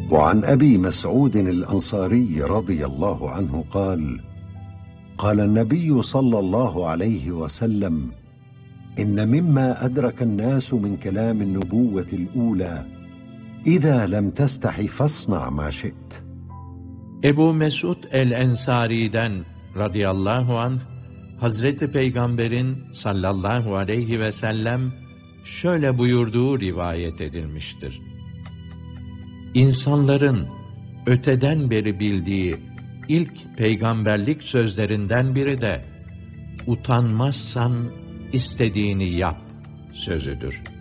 وعن أبي مسعود الأنصاري رضي الله عنه قال: قال النبي صلى الله عليه وسلم: إن مما أدرك الناس من كلام النبوة الأولى إذا لم تستح فاصنع ما شئت. Ebu Mesud el-Ensari'den radıyallahu anh, Hazreti Peygamber'in sallallahu aleyhi ve sellem şöyle buyurduğu rivayet edilmiştir. İnsanların öteden beri bildiği ilk peygamberlik sözlerinden biri de utanmazsan istediğini yap sözüdür.